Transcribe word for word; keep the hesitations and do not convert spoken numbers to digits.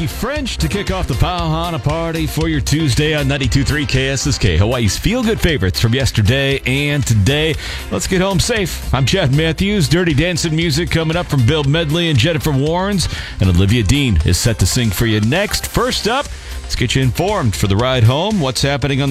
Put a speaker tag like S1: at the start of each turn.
S1: Frankie French to kick off the Pauhana party for your Tuesday on ninety-two point three K S S K. Hawaii's feel-good favorites from yesterday and today. Let's get home safe. I'm Chad Matthews. Dirty Dancing music coming up from Bill Medley and Jennifer Warnes. And Olivia Dean is set to sing for you next. First up, let's get you informed for the ride home. What's happening on